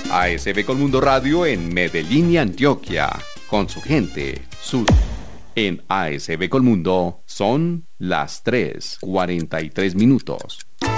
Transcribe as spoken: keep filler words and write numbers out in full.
A S B Colmundo Radio en Medellín y Antioquia, con su gente, sus... En A S B Colmundo son las tres cuarenta y tres minutos.